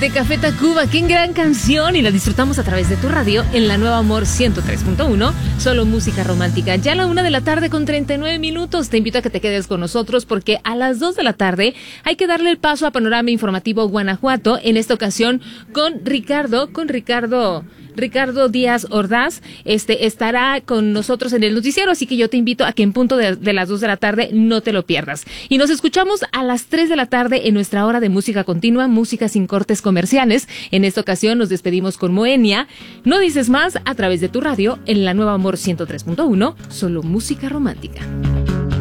de Café Tacuba, qué gran canción, y la disfrutamos a través de tu radio en la Nueva Amor 103.1, solo música romántica. Ya a la 1:39 p.m, te invito a que te quedes con nosotros porque a las 2 p.m. hay que darle el paso a Panorama Informativo Guanajuato, en esta ocasión con Ricardo Díaz Ordaz. Estará con nosotros en el noticiero, así que yo te invito a que en punto de las 2 p.m. no te lo pierdas. Y nos escuchamos a las 3 p.m. en nuestra hora de música continua, música sin cortes comerciales. En esta ocasión nos despedimos con Moenia. No dices más, a través de tu radio en la Nueva Amor 103.1, solo música romántica.